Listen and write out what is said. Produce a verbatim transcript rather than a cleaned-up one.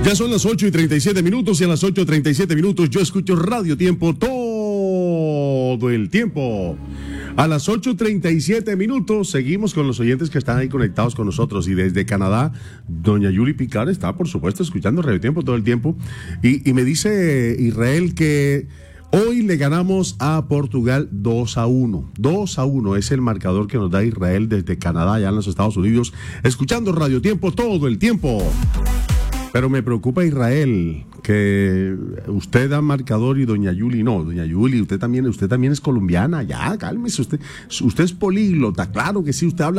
Ya son las ocho y treinta y siete minutos y a las ocho y treinta y siete minutos yo escucho Radio Tiempo todo el tiempo. A las ocho y treinta y siete minutos seguimos con los oyentes que están ahí conectados con nosotros y desde Canadá, doña Yuli Picard está por supuesto escuchando Radio Tiempo todo el tiempo y, y me dice Israel que hoy le ganamos a Portugal dos a uno. dos a uno es el marcador que nos da Israel desde Canadá, allá en los Estados Unidos, escuchando Radio Tiempo todo el tiempo. Pero me preocupa Israel, que usted da marcador y doña Yuli no. Doña Yuli, usted también, usted también es colombiana, ya, cálmese usted. Usted es políglota, claro que sí, usted habla